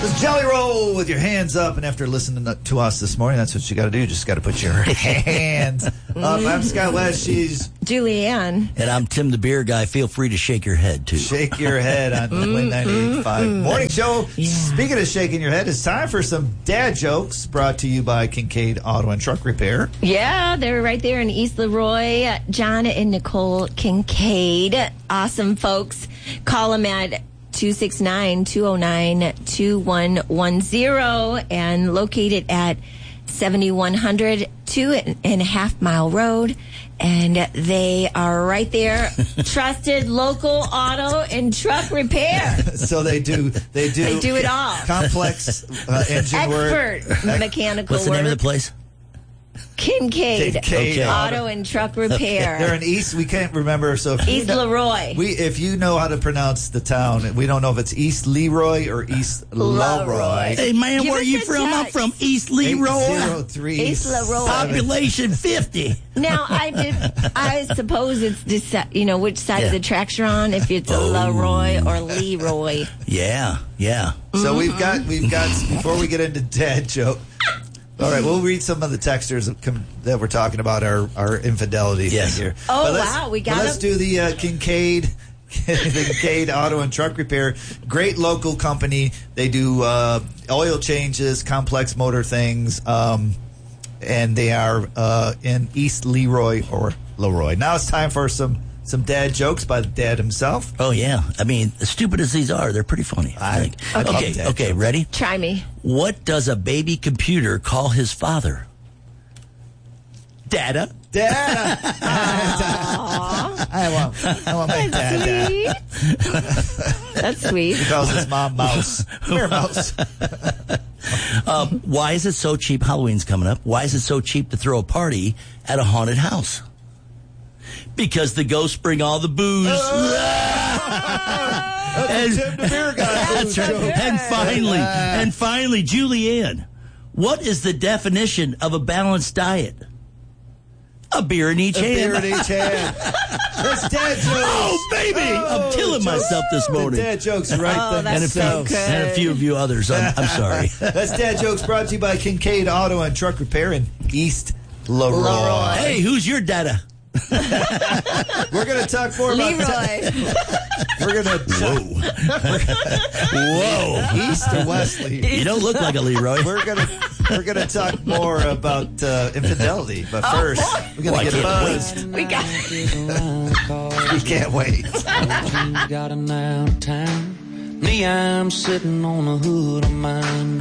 This Jelly Roll with your hands up, and after listening to us this morning, that's what you got to do. You just got to put your hands up. I'm Scott West. She's Julianne. And I'm Tim the Beer Guy. Feel free to shake your head, too. Shake your head on Win 98.5 Morning Show. Yeah. Speaking of shaking your head, it's time for some dad jokes brought to you by Kincaid Auto and Truck Repair. Yeah, they're right there in East Leroy. John and Nicole Kincaid. Awesome folks. Call them at 269-209-2110 and located at 7100 2.5 Mile Road. And they are right there. Trusted local auto and truck repair. So they do it all. Complex engine work. Expert mechanical What's the name of the place? Kincaid Okay. Auto and Truck Repair. They're in East. We can't remember. So if East Leroy. If you know how to pronounce the town, we don't know if it's East Leroy or East Leroy. Hey, man, Give where are us you a from? I'm text. from East Leroy. 803 East Leroy. Population 50. Now, I suppose it's which side of the tracks you're on, if it's a Leroy or Leroy. Yeah. So we've got before we get into dad joke. All right, we'll read some of the texters that we're talking about our infidelity thing here. Oh, wow, we got let's do the Kincaid Auto and Truck Repair. Great local company. They do oil changes, complex motor things, and they are in East Leroy or Leroy. Now it's time for some dad jokes by the dad himself. Oh, yeah. I mean, as stupid as these are, they're pretty funny, I think. Okay, ready? Try me. What does a baby computer call his father? Dada. I want my dad. That's sweet. He calls his mom Mouse. Come here, Mouse. Why is it so cheap? Halloween's coming up. Why is it so cheap to throw a party at a haunted house? Because the ghosts bring all the booze. That's Tim the Beer Guy. That's right. And finally, Julianne, what is the definition of a balanced diet? A beer in each hand. Beer in each hand. That's dad jokes. Oh, baby. I'm killing myself this morning. Dad jokes right there. That's so good. And a few of you others. I'm sorry. That's dad jokes brought to you by Kincaid Auto and Truck Repair in East Leroy. Hey, who's your dada? We're going to talk more about Leroy. We're going to Whoa. East or Wesley. You don't look like a Leroy. We're gonna talk more about infidelity, but first we're gonna get buzzed. We got. We can't wait. Got him out of town. Me, I'm sitting on the hood of mine.